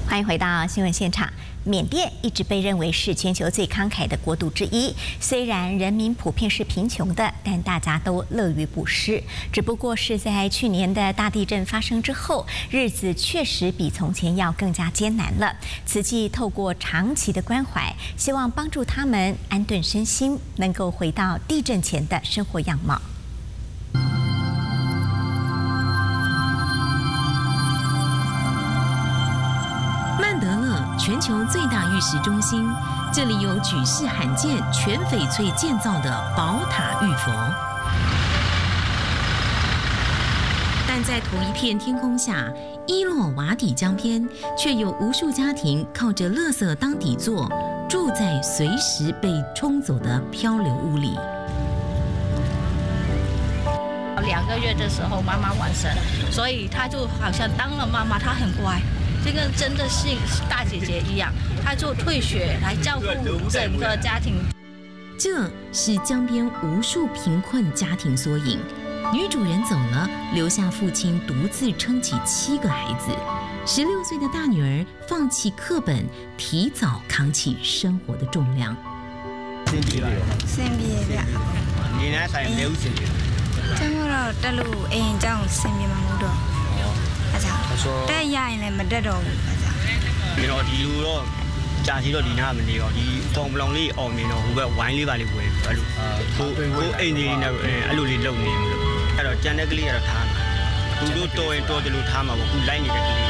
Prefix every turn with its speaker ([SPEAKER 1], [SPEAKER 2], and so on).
[SPEAKER 1] 欢迎回到新闻现场。缅甸一直被认为是全球最慷慨的国度之一，虽然人民普遍是贫穷的，但大家都乐于布施。只不过是在去年的大地震发生之后，日子确实比从前要更加艰难了。慈济透过长期的关怀，希望帮助他们安顿身心，能够回到地震前的生活样貌。
[SPEAKER 2] 全球最大玉石中心，这里有举世罕见全翡翠建造的宝塔玉佛。但在同一片天空下，伊洛瓦底江边，却有无数家庭靠着垃圾当底座，住在随时被冲走的漂流屋里。
[SPEAKER 3] 2个月的时候，妈妈往生，所以她就好像当了妈妈，她很乖。这个真的是大姐姐一样，她就退学来照顾整个家庭。
[SPEAKER 2] 这是江边无数贫困家庭缩影。女主人走了，留下父亲独自撑起7个孩子。16岁的大女儿放弃课本，提早扛起生活的重量。
[SPEAKER 4] တက်ရရင်လည်းမတက်တော့ဘူးကျွန်တော်ဒီလိုတော့ကြာစီတော့ဒီနားမနေတော့ဒီဖောင်ပလောင်လေးအောင်နေတော့ဟိုဘက်ဝိုင်းလေးပါလေးဝယ်အဲ့လိုကိုအိမ်လေးနဲ့အဲ့လိုလေးလုံနေမလို့အဲ့တော့ကြံတဲ့ကလေးကတော့ထားမှာသူတို့တော်ရင်တော်တယ်လို့ထားမှာပေါ့ခုလိုက်နေတဲ့ကလေး